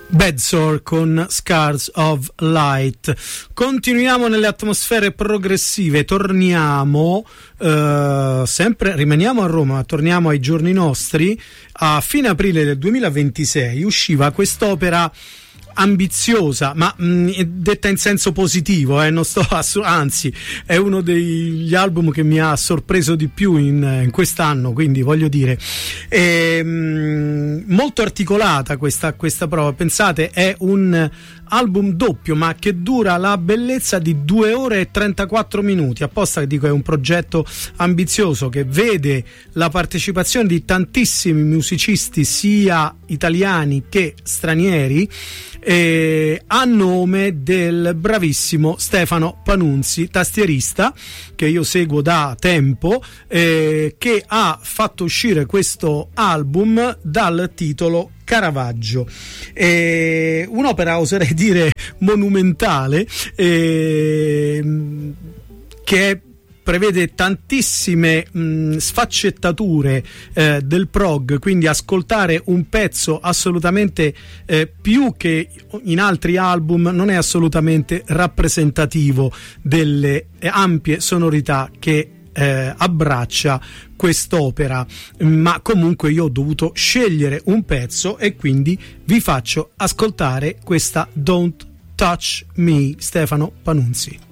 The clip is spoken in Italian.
Bedsore con Scars of Light. Continuiamo nelle atmosfere progressive, torniamo rimaniamo a Roma, ma torniamo ai giorni nostri. A fine aprile del 2026 usciva quest'opera ambiziosa, ma detta in senso positivo, non sto anzi è uno degli album che mi ha sorpreso di più in quest'anno, quindi voglio dire molto articolata questa prova. Pensate, è un album doppio ma che dura la bellezza di 2 ore e 34 minuti. Apposta che dico, è un progetto ambizioso che vede la partecipazione di tantissimi musicisti, sia italiani che stranieri, a nome del bravissimo Stefano Panunzi, tastierista che io seguo da tempo, che ha fatto uscire questo album dal titolo Caravaggio, un'opera, oserei dire, monumentale, che prevede tantissime sfaccettature del prog, quindi ascoltare un pezzo assolutamente più che in altri album non è assolutamente rappresentativo delle ampie sonorità che abbraccia quest'opera, ma comunque io ho dovuto scegliere un pezzo e quindi vi faccio ascoltare questa Don't Touch Me, Stefano Panunzi.